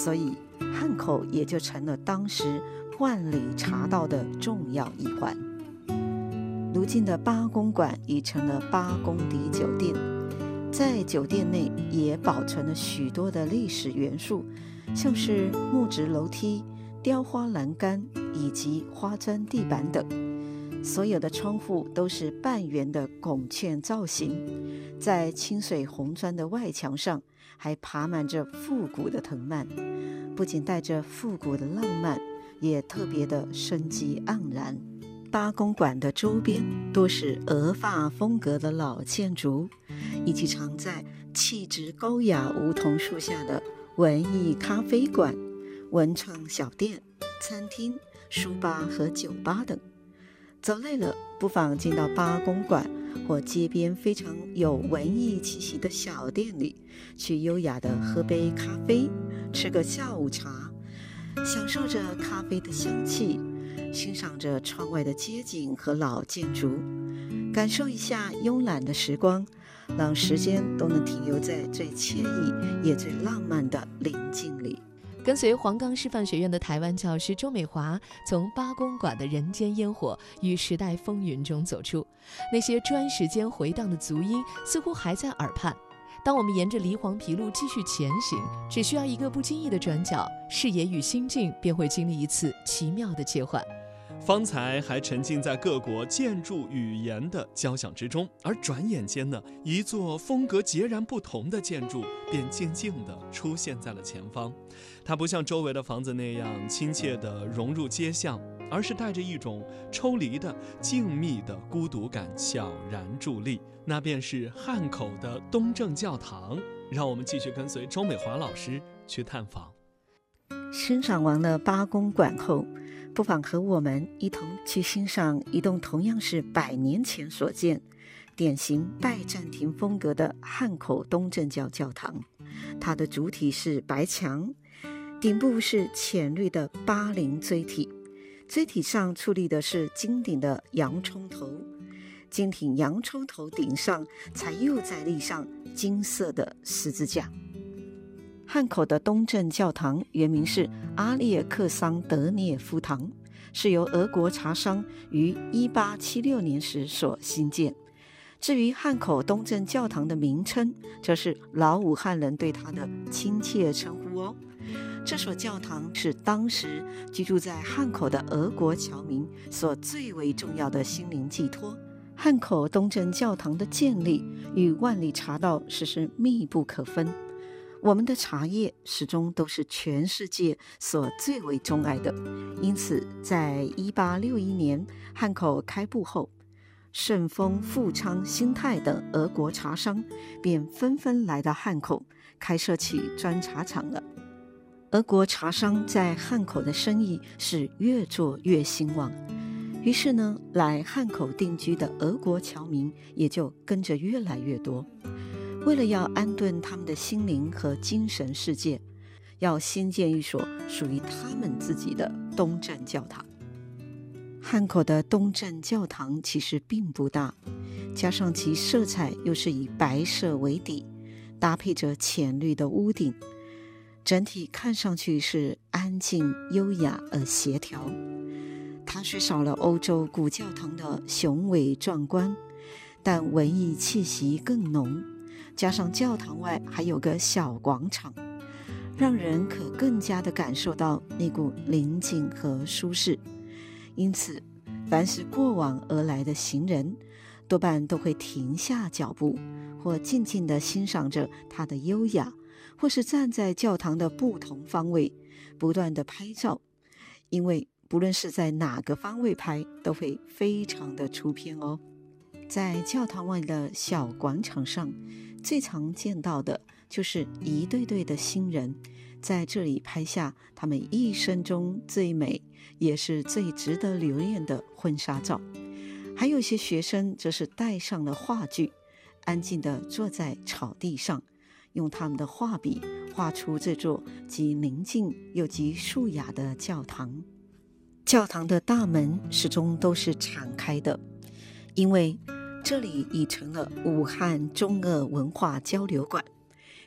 所以汉口也就成了当时万里茶道的重要一环。如今的八公馆已成了八公邸酒店，在酒店内也保存了许多的历史元素，像是木质楼梯、雕花栏杆以及花砖地板等。所有的窗户都是半圆的拱券造型，在清水红砖的外墙上还爬满着复古的藤蔓，不仅带着复古的浪漫，也特别的生机盎然。八公馆的周边多是俄法风格的老建筑，以及藏在气质高雅梧桐树下的文艺咖啡馆、文创小店、餐厅、书吧和酒吧等。走累了，不妨进到八公馆或街边非常有文艺气息的小店里，去优雅的喝杯咖啡，吃个下午茶，享受着咖啡的香气，欣赏着窗外的街景和老建筑，感受一下慵懒的时光，让时间都能停留在最惬意也最浪漫的宁静里。 跟随黄冈师范学院的台湾教师周美华，从八公馆的人间烟火与时代风云中走出，那些砖石间回荡的足音似乎还在耳畔。当我们沿着梨黄皮路继续前行，只需要一个不经意的转角，视野与心境便会经历一次奇妙的切换。 方才还沉浸在各国建筑语言的交响之中，而转眼间呢，一座风格截然不同的建筑便静静地出现在了前方。它不像周围的房子那样亲切地融入街巷，而是带着一种抽离的静谧的孤独感悄然伫立。那便是汉口的东正教堂，让我们继续跟随周美华老师去探访。 欣赏完了八公馆后，不妨和我们一同去欣赏一栋同样是100年前所建、典型拜占庭风格的汉口东正教教堂。它的主体是白墙，顶部是浅绿的巴林锥体，锥体上矗立的是金顶的洋葱头，金挺洋葱头顶上才又再立上金色的十字架。汉口的东正教堂原名是阿列克桑德涅夫堂，是由俄国茶商于1876年时所兴建。至于汉口东正教堂的名称，则是老武汉人对它的亲切称呼哦。这所教堂是当时居住在汉口的俄国侨民所最为重要的心灵寄托。汉口东正教堂的建立与万里茶道是密不可分。我们的茶叶始终都是全世界所最为钟爱的，因此在1861年汉口开埠后，顺丰、富昌、新泰等俄国茶商便纷纷来到汉口开设起砖茶厂了。俄国茶商在汉口的生意是越做越兴旺，于是呢，来汉口定居的俄国侨民也就跟着越来越多。为了要安顿他们的心灵和精神世界，要新建一所属于他们自己的东正教堂。汉口的东正教堂其实并不大，加上其色彩又是以白色为底，搭配着浅绿的屋顶，整体看上去是安静、优雅而协调。它虽少了欧洲古教堂的雄伟壮观，但文艺气息更浓。加上教堂外还有个小广场，让人可更加的感受到那股宁静和舒适。因此，凡是过往而来的行人，多半都会停下脚步，或静静地欣赏着它的优雅，或是站在教堂的不同方位，不断地拍照。因为不论是在哪个方位拍，都会非常的出片哦。在教堂外的小广场上，最常见到的就是一对对的新人，在这里拍下他们一生中最美也是最值得留念的婚纱照。还有些学生则是带上了画具，安静地坐在草地上，用他们的画笔画出这座既宁静又极素雅的教堂。教堂的大门始终都是敞开的，因为这里已成了武汉中俄文化交流馆，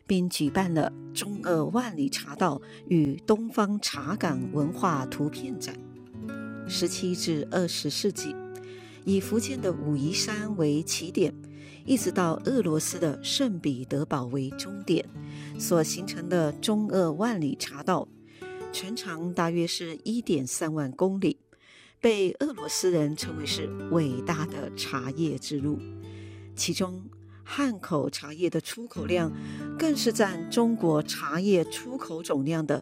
并举办了中鄂万里茶道与东方茶岗文化图片展。17至20世纪，以福建的武夷山为起点，一直到俄罗斯的圣彼得堡为终点，所形成的中鄂万里茶道，全长大约是1.3万公里，被俄罗斯人称为是伟大的茶叶之路。其中汉口茶叶的出口量更是占中国茶叶出口总量的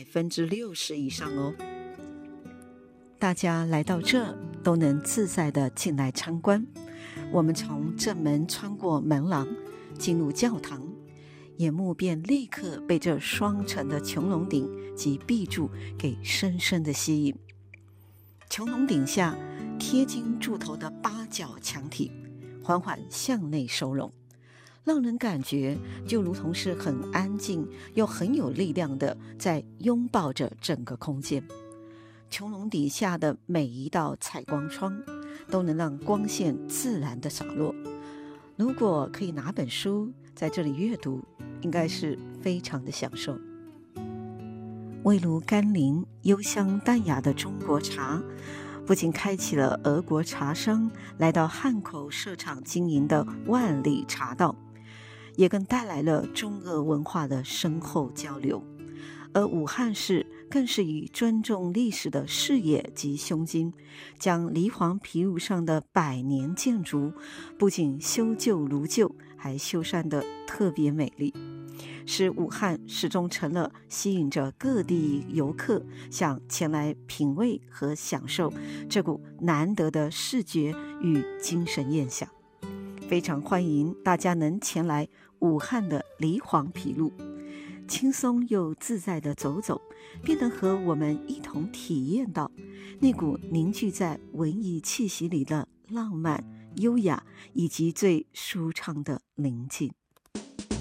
60%以上哦。大家来到这都能自在地进来参观。我们从正门穿过门廊进入教堂，眼目便立刻被这双层的穹隆顶及壁柱给深深地吸引。穹隆顶下贴金柱头的8角墙体缓缓向内收拢，让人感觉就如同是很安静又很有力量的在拥抱着整个空间。穹隆底下的每一道采光窗都能让光线自然地洒落。如果可以拿本书在这里阅读，应该是非常的享受。味如甘霖、幽香淡雅的中国茶，不仅开启了俄国茶商来到汉口设厂经营的万里茶道，也更带来了中俄文化的深厚交流。而武汉市更是以尊重历史的视野及胸襟，将梨黄皮路上的百年建筑不仅修旧如旧，还修缮得特别美丽，使武汉始终成了吸引着各地游客想前来品味和享受这股难得的视觉与精神艳享。非常欢迎大家能前来武汉的梨黄皮路，轻松又自在地走走，便能和我们一同体验到那股凝聚在文艺气息里的浪漫、优雅以及最舒畅的宁静。